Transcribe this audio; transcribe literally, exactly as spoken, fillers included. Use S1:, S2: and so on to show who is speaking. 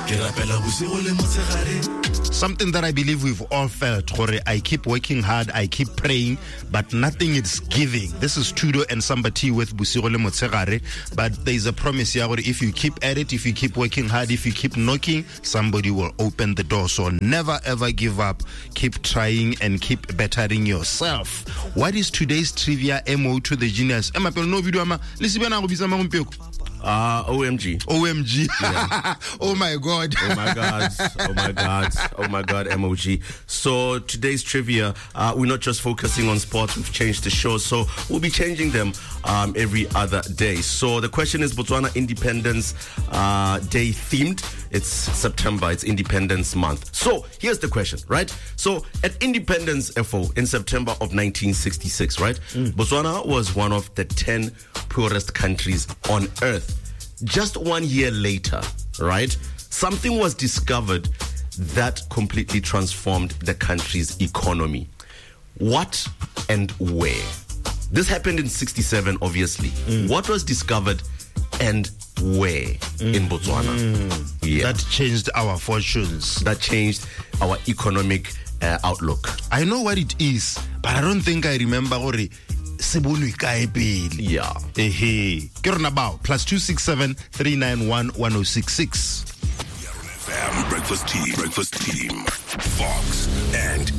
S1: Something that I believe we've all felt, Jorge. I keep working hard, I keep praying, but nothing is giving. This is Tudo and Sambati with Busirole Motsegare. But there is a promise here, if you keep at it, if you keep working hard, if you keep knocking, somebody will open the door. So never ever give up. Keep trying and keep bettering yourself. What is today's trivia M O to the genius? Emma, no video, ama.
S2: Uh, O M G.
S1: O M G.
S2: Yeah.
S1: Oh my God.
S2: Oh my God. Oh my God. Oh my God, M O G. So today's trivia, uh, we're not just focusing on sports, we've changed the show. So we'll be changing them um, every other day. So the question is Botswana Independence uh, Day themed. It's September, it's Independence Month. So here's the question, right? So at Independence F O in September of nineteen sixty-six, right? Mm. Botswana was one of the ten poorest countries on earth. Just one year later, right, something was discovered that completely transformed the country's economy. What and where? This happened in sixty-seven, obviously. Mm. What was discovered and where mm. in Botswana?
S1: Mm.
S2: Yeah.
S1: That changed our fortunes.
S2: That changed our economic uh, outlook.
S1: I know what it is, but I don't think I remember what it
S2: Yeah.
S1: Hey, get on about plus two six seven three nine one one zero six six.
S3: Breakfast team, breakfast team, Fox and